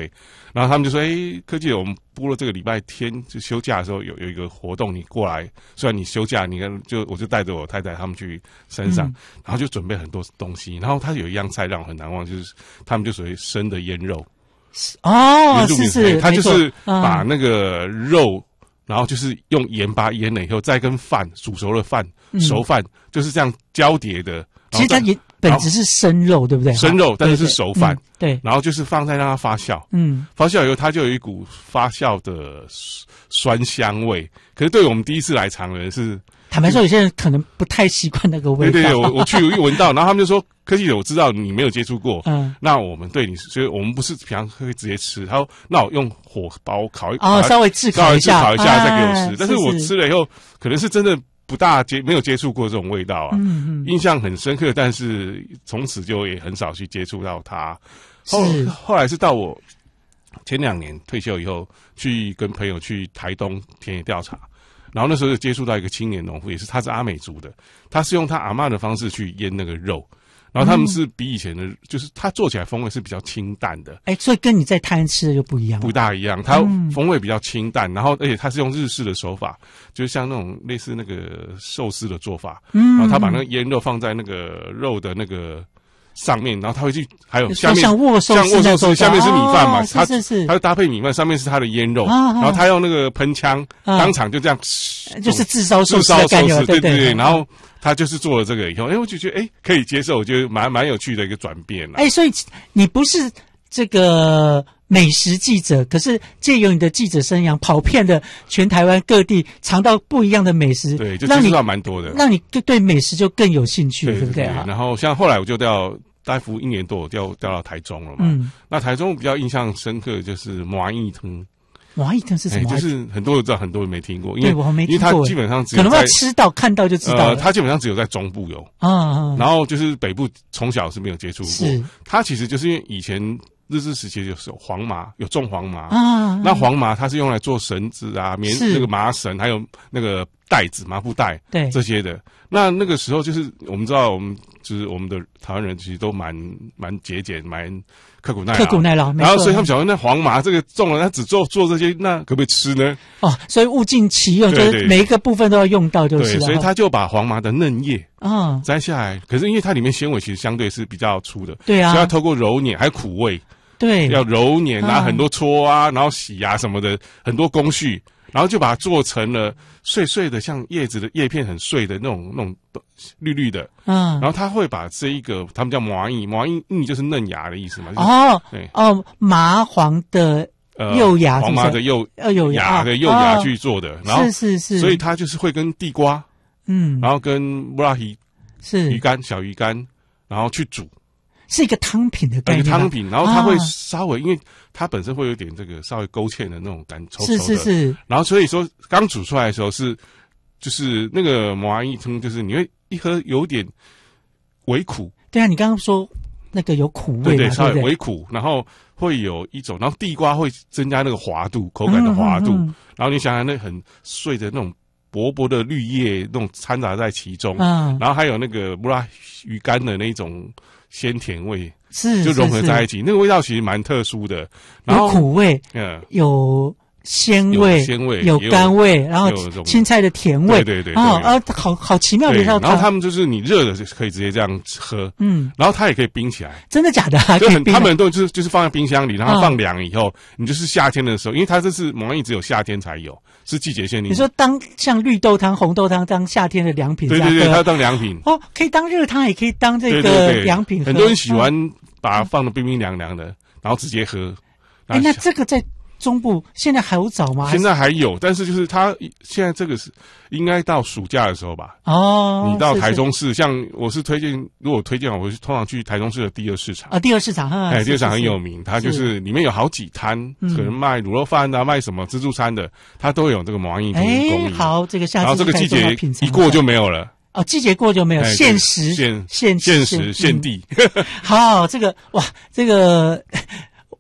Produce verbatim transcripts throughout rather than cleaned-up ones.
会，然后他们就说：“哎、欸，科技我们播了这个礼拜天就休假的时候有有一个活动，你过来。虽然你休假，你看就我就带着我太太他们去山上，嗯、然后就准备很多东西。然后他有一样菜让我很难忘，就是他们就属于生的腌肉。 哦，是是， 他就是把那个肉。”然后就是用盐巴腌了以后，再跟饭煮熟的饭、嗯、熟饭就是这样交叠的。 其实它也本质是生肉，对不对？ 生肉，但是是熟饭。 对，对， 然后就是放在让它发酵。嗯，发酵以后，它就有一股发酵的酸香味。可是对我们第一次来尝的人是， 坦白说，有些人可能不太习惯那个味道。 对对对，我我去一闻到，然后他们就说：“科技我知道你没有接触过，嗯，那我们对你，所以我们不是平常会直接吃。他说，那我用火把我烤一哦，稍微炙烤一下， 稍微炙烤一下再给我吃。哎、但是我吃了以后，可能是真的不大接没有接触过这种味道啊，嗯嗯，印象很深刻，但是从此就也很少去接触到它。后后来是到我前两年退休以后，去跟朋友去台东田野调查。”然后那时候就接触到一个青年农夫，也是他是阿美族的，他是用他阿嬷的方式去腌那个肉，然后他们是比以前的，嗯、就是他做起来风味是比较清淡的。 哎，所以跟你在台湾吃的就不一样， 不大一样，它风味比较清淡，然后而且它是用日式的手法，就是像那种类似那个寿司的做法，嗯，然后他把那个腌肉放在那个肉的那个。上面，然后他会去，还有下面像握寿司， 像握寿司下面是米饭嘛， 哦、 它是是是， 它就搭配米饭，上面是它的腌肉， 啊、 然后他用那个喷枪，啊、当场就这样， 就是自烧寿司的概念， 对对对，然后他就是做了这个以后，哎，我就觉得哎可以接受，我觉得蛮蛮有趣的一个转变了。 哎，所以你不是这个美食记者，可是借由你的记者生涯，跑遍了全台湾各地，尝到不一样的美食， 对，就接触到蛮多的， 让你对美食就更有兴趣， 对, 对不对？ 然后像后来我就到。大服一年多，我调调到台中了嘛。嗯，那台中比较印象深刻的就是麻薏汤。 麻薏汤是什么？ 欸、就是很多人知道，很多人没听过，因为我没听过， 因为它基本上只有可能要吃到看到就知道了。 呃，它基本上只有在中部有啊、嗯，然后就是北部从小是没有接触过。是，它其实就是因为以前日治时期就是有黄麻，有种黄麻啊。那黄麻它是用来做绳子啊、棉那个麻绳，还有那个带子、麻布袋，对这些的。那那个时候就是我们知道，我们就是我们的台湾人其实都蛮蛮节俭，蛮刻苦耐劳。 刻苦耐劳， 然后所以他们想说，那黄麻这个种了，他只做做这些，那可不可以吃呢？ 哦，所以物尽其用，就是每一个部分都要用到，就是。 对，所以他就把黄麻的嫩叶啊摘下来，可是因为它里面纤维其实相对是比较粗的， 对啊， 所以要透过揉捻，还有苦味， 对， 要揉捻啊，很多搓啊，然后洗啊什么的，很多工序。然后就把它做成了碎碎的，像叶子的叶片很碎的那种那种绿绿的，嗯，然后他会把这一个他们叫麻薏，麻薏薏就是嫩芽的意思嘛， 哦，对，哦，麻黄的幼芽， 黄麻的幼幼芽的幼芽去做的，然后是是是， 所以它就是会跟地瓜，嗯，然后跟布拉鱼是鱼干小鱼干，然后去煮。 是一个汤品的概念， 一个汤品，然后它会稍微，啊、因为它本身会有点这个稍微勾芡的那种感，稠稠的， 是是是。 然后所以说刚煮出来的时候是，就是那个麻薏汤，就是你会一喝有点微苦。 对啊，你刚刚说那个有苦味嘛， 对对，稍微微苦，然后会有一种，然后地瓜会增加那个滑度，口感的滑度，嗯嗯嗯、然后你想想那很碎的那种薄薄的绿叶，那种掺杂在其中，嗯，然后还有那个布拉鱼干的那种。鲜甜味是就融合在一起，那个味道其实蛮特殊的。然后有苦味，嗯，有鲜味， 鲜味， 有甘味，然后青菜的甜味， 对对对， 啊啊，好好奇妙的一道汤。 然后他们就是你热的可以直接这样喝，嗯，然后它也可以冰起来， 真的假的？ 就很他们都就是就是放在冰箱里，然后放凉以后，你就是夏天的时候，因为它这是麻薏只有夏天才有。是季节限定。 你说当像绿豆汤、红豆汤当夏天的凉品， 对对对，它当凉品哦，可以当热汤，也可以当这个凉品。 很多人喜欢把它放得冰冰凉凉的，然后直接喝。 哎，那这个在中部现在还有找吗？ 现在还有，但是就是它现在这个是应该到暑假的时候吧。 哦， 你到台中市，像我是推荐，如果推荐我是通常去台中市的第二市场啊，第二市场哈， 哎，第二市场很有名，它就是里面有好几摊，可能卖卤肉饭啊，卖什么自助餐的，它都有这个麻薏汤供应。 好，这个下次然后这个季节一过就没有了。 哦，季节过就没有，限时限限限时限地。 好，这个哇，这个。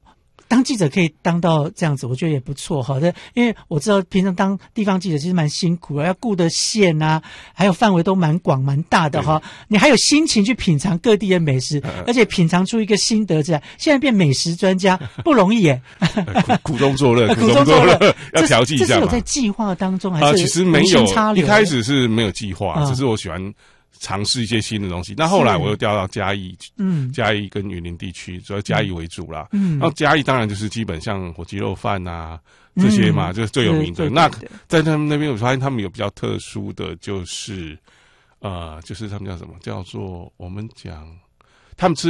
当记者可以当到这样子，我觉得也不错哈。的，因为我知道平常当地方记者其实蛮辛苦的，要顾的县啊，还有范围都蛮广蛮大的哈。你还有心情去品尝各地的美食，而且品尝出一个心得，这样现在变美食专家不容易耶。 苦苦中作乐， 苦中作乐， 要调剂一下嘛。 这是有在计划当中还是？ 啊，其实没有，一开始是没有计划，只是我喜欢尝试一些新的东西。那后来我又调到嘉义，嗯，嘉义跟云林地区，主要嘉义为主啦。嗯，然后嘉义当然就是基本像火鸡肉饭啊这些嘛，就是最有名的。那在他们那边，我发现他们有比较特殊的，就是呃，就是他们叫什么？叫做我们讲他们吃